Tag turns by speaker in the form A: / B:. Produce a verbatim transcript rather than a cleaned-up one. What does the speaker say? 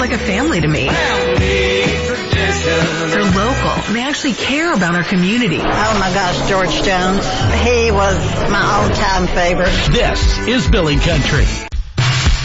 A: like a family to me.
B: Family tradition.
A: They're local. And they actually care about our community.
C: Oh my gosh, George Jones. He was my all-time favorite.
D: This is Billy Country.